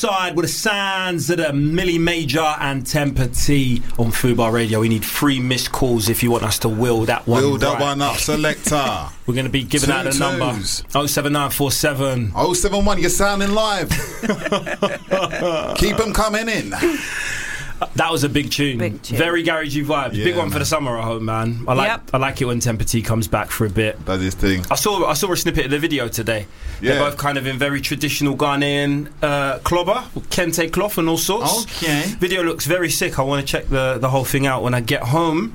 Side with the sounds of the Millie Major and Temper T on Fubar Radio. We need 3 missed calls if you want us to wheel that one. Wheel that one up, selector. We're going to be giving out the number 07947 071. You're sounding live. Keep them coming in. That was a big tune. Very garagey vibes. Yeah, big one man. for the summer, I hope, man. I like it when Temper T comes back for a bit. Does his thing. I saw a snippet of the video today. Yeah. They're both kind of in very traditional Ghanaian clobber, kente cloth and all sorts. Okay. Video looks very sick. I want to check the whole thing out when I get home.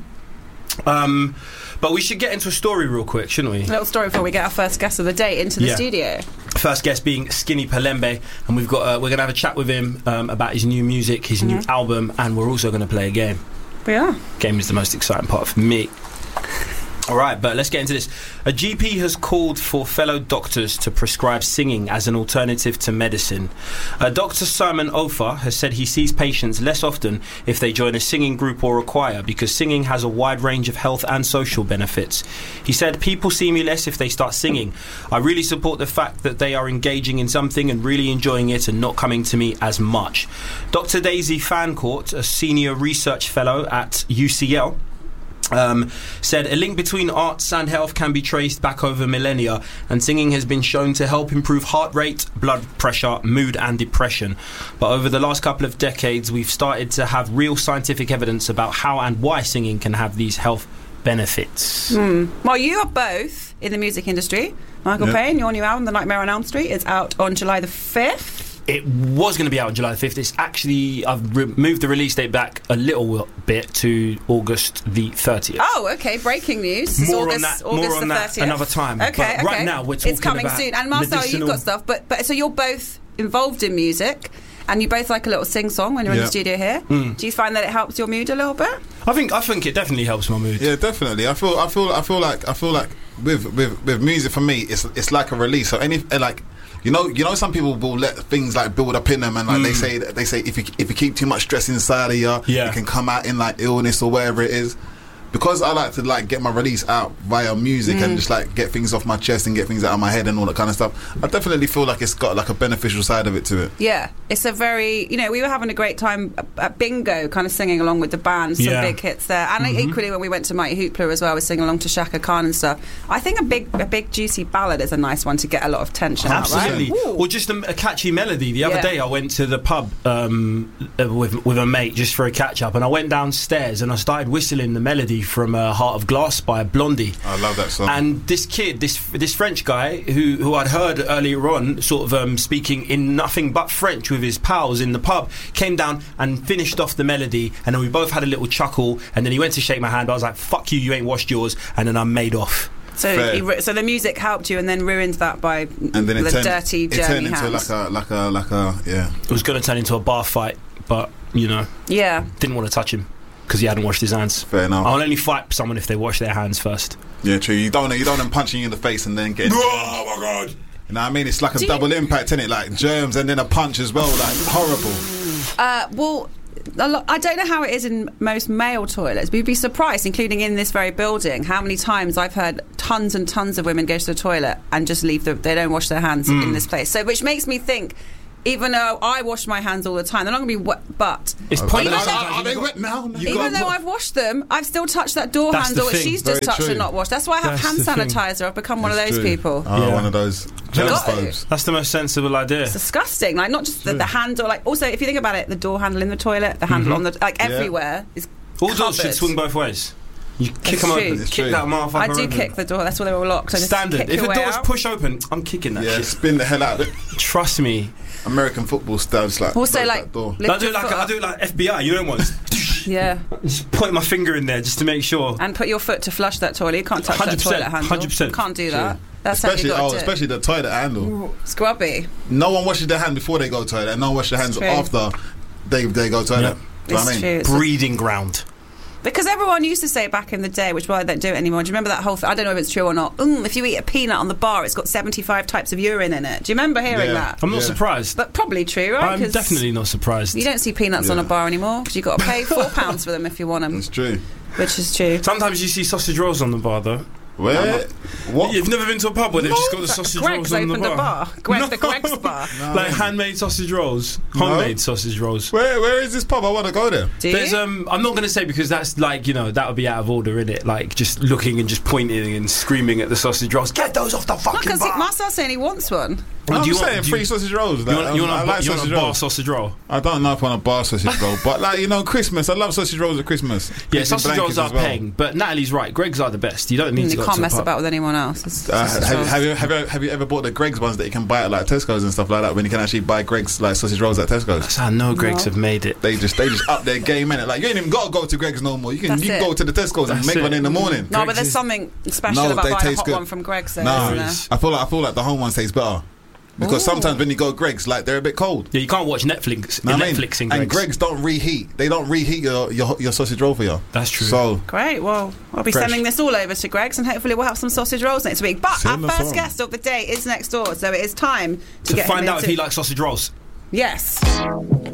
But we should get into a story real quick, shouldn't we? A little story before we get our first guest of the day into the studio. First guest being Skinny Palembe, and we're going to have a chat with him about his new music, his new album, and we're also going to play a game. We are. Game is the most exciting part for me. Alright, but let's get into this. A GP has called for fellow doctors to prescribe singing as an alternative to medicine. Dr. Simon Ofer has said he sees patients less often if they join a singing group or a choir because singing has a wide range of health and social benefits. He said, people see me less if they start singing. I really support the fact that they are engaging in something and really enjoying it and not coming to me as much. Dr. Daisy Fancourt, a senior research fellow at UCL, said a link between arts and health can be traced back over millennia, and singing has been shown to help improve heart rate, blood pressure, mood and depression. But over the last couple of decades we've started to have real scientific evidence about how and why singing can have these health benefits. Well, you are both in the music industry. Michael Payne, your new album, The Nightmare on Elm Street, is out on July the 5th. It was going to be out on July the 5th. It's actually, I've moved the release date back a little bit to August the 30th. Oh, okay. Breaking news. It's More August on the that 30th. another time. Okay, but right now we're talking it's coming about soon. And Marcel, you've got stuff. But so you're both involved in music, and you both like a little sing-song when you're in the studio here. Do you find that it helps your mood a little bit? I think it definitely helps my mood. Yeah, definitely. I feel like with music for me, it's like a release. So You know, some people will let things like build up in them, and like they say, if you keep too much stress inside of you, it can come out in like illness or whatever it is. Because I like to like get my release out via music and just like get things off my chest and get things out of my head and all that kind of stuff, I definitely feel like it's got like a beneficial side of it to it. Yeah, it's a very, we were having a great time at Bingo, kind of singing along with the band, some big hits there, and equally when we went to Mighty Hoopla as well, we singing along to Shaka Khan and stuff. I think a big juicy ballad is a nice one to get a lot of tension out, right? Absolutely. Or just a catchy melody. The other day I went to the pub with a mate just for a catch up, and I went downstairs and I started whistling the melody from Heart of Glass by Blondie. I love that song. And this kid, this French guy who I'd heard earlier on sort of speaking in nothing but French with his pals in the pub, came down and finished off the melody, and then we both had a little chuckle, and then he went to shake my hand. I was like, fuck you, you ain't washed yours, and then I made off. So the music helped you and then ruined that by the dirty journey hands. It turned into like a It was going to turn into a bar fight, but didn't want to touch him because he hadn't washed his hands. Fair enough. I'll only fight someone if they wash their hands first. Yeah, true. You don't want them punching you in the face and then getting. Oh my god! You know what I mean? It's like a double impact, isn't it? Like germs and then a punch as well. Like horrible. Well, I don't know how it is in most male toilets, but you'd be surprised, including in this very building, how many times I've heard tons and tons of women go to the toilet and just leave they don't wash their hands in this place. So, which makes me think, even though I wash my hands all the time, they're not going to be wet, but it's pointless. Are they wet now? Even though I've washed them, I've still touched that door handle which she's just touched and not washed. That's why I have hand sanitizer. I've become one of those people. One of those germaphobes. That's the most sensible idea. It's disgusting. Like, not just the handle, like, also if you think about it, the door handle in the toilet, the handle on the, like, everywhere is all doors should swing both ways. You kick them open, kick that motherfucker I do open. kick the door, that's why they were locked. Standard. If the door's push open, I'm kicking that shit. Spin the hell out of it. Trust me. American football styles like also like that door. I do it like FBI, you know what? Just point my finger in there just to make sure. And put your foot to flush that toilet. You can't touch that toilet handle. 100%. Can't do that. That's especially, how you got to do especially the toilet handle. Scrubby. No one washes their hand before they go to toilet, and no one washes their hands after they go to toilet. Do you know what I mean? Breeding ground. Because everyone used to say back in the day, which why they don't do it anymore. Do you remember that whole I don't know if it's true or not. If you eat a peanut on the bar, it's got 75 types of urine in it. Do you remember hearing that? I'm not surprised. But probably true, right? I'm definitely not surprised. You don't see peanuts on a bar anymore because you've got to pay £4 for them if you want them. It's true. Which is true. Sometimes you see sausage rolls on the bar, though. Where? What? You've never been to a pub where they've just got the sausage Greg's rolls on the opened a bar. The Greg's bar. Like handmade sausage rolls, homemade sausage rolls. Where is this pub? I want to go there. Do There's you? I'm not going to say because that's like, you know, that would be out of order, innit? Like just looking and just pointing and screaming at the sausage rolls. Get those off the fucking Because bar. Marcel's saying he wants one. I'm do you saying want- do free you- sausage rolls. You want, I like you want sausage a bar rolls. sausage roll? I don't know if I want a bar sausage roll, but like, you know, Christmas. I love sausage rolls at Christmas. Yeah, Pigs and sausage rolls blankets are as well. peng, but Natalie's right. Greg's are the best. You don't need to You go can't to a mess pub. about with anyone else. Have you ever bought the Greg's ones that you can buy at like Tesco's and stuff like that? When you can actually buy Greg's like sausage rolls at Tesco's. That's how no Greg's have made it. They just up their game, innit? Like you ain't even got to go to Greg's no more. You can That's go it. to the Tesco's and That's make it. one in the morning. No, but Greg's there's is- something special No, about they buying a taste hot good. one from Greg's. Though, No, isn't there? I feel like the home ones taste better because Ooh. sometimes when you go Greg's, like they're a bit cold. Yeah, you can't watch Netflix. Know what I mean? Netflix in And Greg's. Greg's don't reheat. They don't reheat your sausage roll for you. That's true. So Great. Well, I'll be Fresh. sending this all over to Greg's, and hopefully we'll have some sausage rolls next week. But Send our us first on. guest of the day is next door, so it is time to to get find him out if into- he likes sausage rolls. Yes.